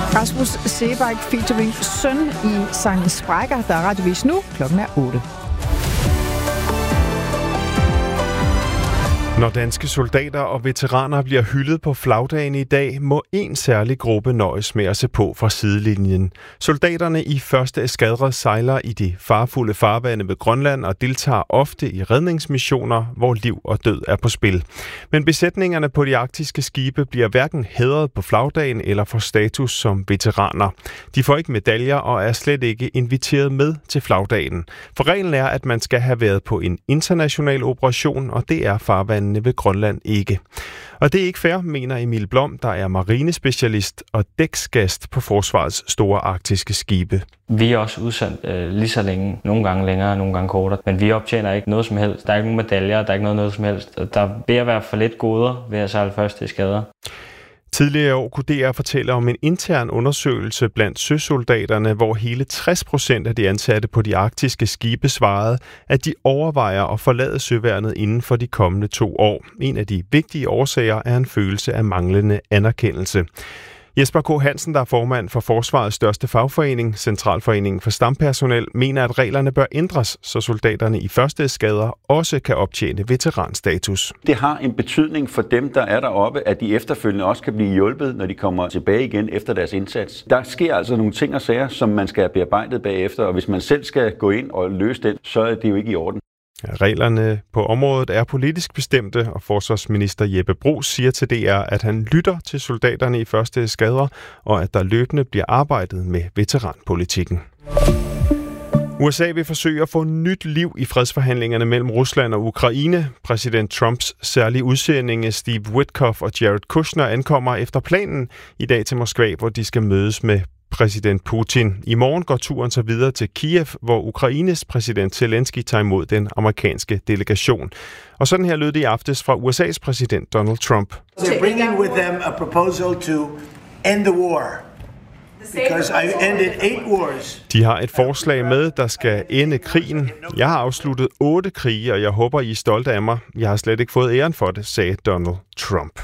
Rasmus Seebach featuring Søn i sangen Sprækker, der er radiovis nu. Klokken er 8. Når danske soldater og veteraner bliver hyldet på flagdagen i dag, må en særlig gruppe nøjes med at se på fra sidelinjen. Soldaterne i 1. eskadre sejler i de farfulde farvande ved Grønland og deltager ofte i redningsmissioner, hvor liv og død er på spil. Men besætningerne på de arktiske skibe bliver hverken hædret på flagdagen eller får status som veteraner. De får ikke medaljer og er slet ikke inviteret med til flagdagen. For reglen er, at man skal have været på en international operation, og det er farvanden ved Grønland ikke. Og det er ikke fair, mener Emil Blom, der er marinespecialist og dæksgast på Forsvarets store arktiske skibe. Vi er også udsendt lige så længe, nogle gange længere, nogle gange kortere, men vi optjener ikke noget som helst. Der er ikke nogen medaljer, der er ikke noget som helst. Der vil at være for lidt goder ved at sejle første eskadre. Tidligere i år kunne DR fortælle om en intern undersøgelse blandt søsoldaterne, hvor hele 60% af de ansatte på de arktiske skibe svarede, at de overvejer at forlade søværnet inden for de kommende 2 år. En af de vigtige årsager er en følelse af manglende anerkendelse. Jesper K. Hansen, der er formand for Forsvarets største fagforening, Centralforeningen for Stampersonel, mener, at reglerne bør ændres, så soldaterne i første eskadre også kan optjene veteranstatus. Det har en betydning for dem, der er deroppe, at de efterfølgende også kan blive hjulpet, når de kommer tilbage igen efter deres indsats. Der sker altså nogle ting og sager, som man skal have bearbejdet bagefter, og hvis man selv skal gå ind og løse den, så er det jo ikke i orden. Reglerne på området er politisk bestemte, og forsvarsminister Jeppe Bruus siger til DR, at han lytter til soldaterne i første eskadre, og at der løbende bliver arbejdet med veteranpolitikken. USA vil forsøge at få nyt liv i fredsforhandlingerne mellem Rusland og Ukraine. Præsident Trumps særlige udsendinge Steve Witkoff og Jared Kushner ankommer efter planen i dag til Moskva, hvor de skal mødes med præsident Putin. I morgen går turen så videre til Kiev, hvor Ukraines præsident Zelensky tager imod den amerikanske delegation. Og sådan her lød det i aftes fra USA's præsident Donald Trump. They're bringing with them a proposal to end the war. Because I ended 8 wars. De har et forslag med, der skal ende krigen. Jeg har afsluttet 8 krige, og jeg håber, I er stolte af mig. Jeg har slet ikke fået æren for det, sagde Donald Trump.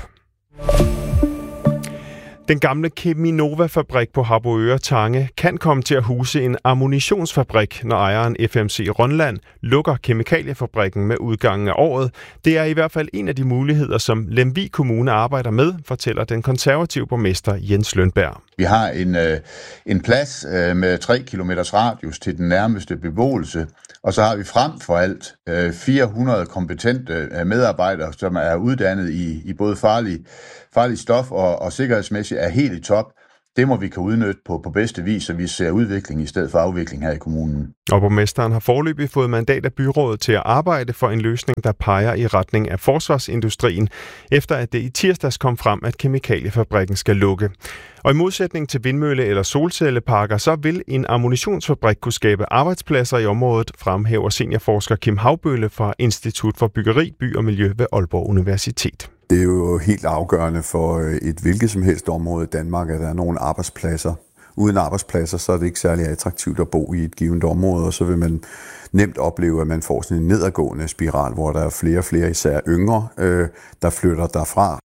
Den gamle Cheminova-fabrik på Harboøre Tange kan komme til at huse en ammunitionsfabrik, når ejeren FMC Rønland lukker kemikaliefabrikken med udgangen af året. Det er i hvert fald en af de muligheder, som Lemvig Kommune arbejder med, fortæller den konservative borgmester Jens Lønberg. Vi har en plads med 3 kilometers radius til den nærmeste beboelse, og så har vi frem for alt 400 kompetente medarbejdere, som er uddannet i både farlig stof og sikkerhedsmæssigt er helt i top. Det må vi kan udnytte på bedste vis, så vi ser udvikling i stedet for afvikling her i kommunen. Og borgmesteren har foreløbig fået mandat af byrådet til at arbejde for en løsning, der peger i retning af forsvarsindustrien, efter at det i tirsdags kom frem, at kemikaliefabrikken skal lukke. Og i modsætning til vindmølle- eller solcelleparker, så vil en ammunitionsfabrik kunne skabe arbejdspladser i området, fremhæver seniorforsker Kim Havbølle fra Institut for Byggeri, By og Miljø ved Aalborg Universitet. Det er jo helt afgørende for et hvilket som helst område i Danmark, at der er nogle arbejdspladser. Uden arbejdspladser, så er det ikke særlig attraktivt at bo i et givet område, og så vil man nemt opleve, at man får sådan en nedadgående spiral, hvor der er flere og flere, især yngre, der flytter derfra.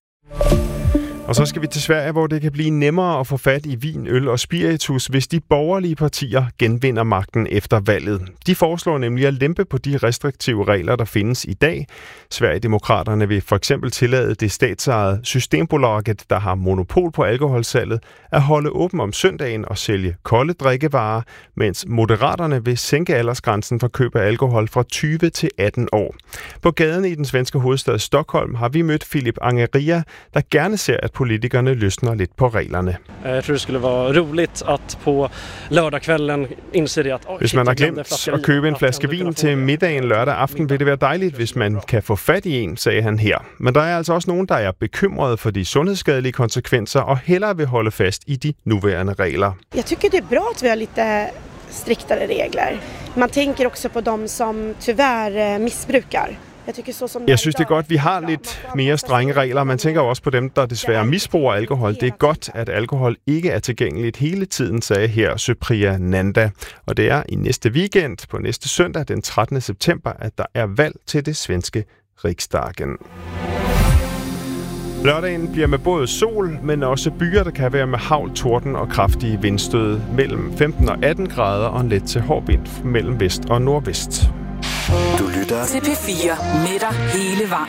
Og så skal vi til Sverige, hvor det kan blive nemmere at få fat i vin, øl og spiritus, hvis de borgerlige partier genvinder magten efter valget. De foreslår nemlig at lempe på de restriktive regler, der findes i dag. Sverigedemokraterne vil for eksempel tillade det statsejede Systembolaget, der har monopol på alkoholsalget, at holde åben om søndagen og sælge kolde drikkevarer, mens Moderaterne vil sænke aldersgrænsen for køb af alkohol fra 20 til 18 år. På gaden i den svenske hovedstad Stockholm har vi mødt Filip Angeria, der gerne ser, at politikerne løsner lidt på reglerne. Jeg tror det skulle være roligt at på lørdagskvällen indse det, at hvis man har glemt at købe en flaske vin til middagen lørdag aften, vil det være dejligt, hvis man kan få fat i en, sagde han her. Men der er altså også nogen, der er bekymrede for de sundhedsskadelige konsekvenser og hellere vil holde fast i de nuværende regler. Jeg tycker det er bra at vi har lite striktare regler. Man tänker också på de som tyvärr missbrukar. Jeg synes, det er godt, at vi har lidt mere strenge regler. Man tænker også på dem, der desværre misbruger alkohol. Det er godt, at alkohol ikke er tilgængeligt hele tiden, sagde her Supriya Nanda. Og det er i næste weekend, på næste søndag, den 13. september, at der er valg til det svenske Riksdagen. Lørdagen bliver med både sol, men også byer, der kan være med hagl, torden og kraftige vindstød mellem 15 og 18 grader og en let til hård vind mellem vest og nordvest. Du lytter til P4 med dig hele vejen.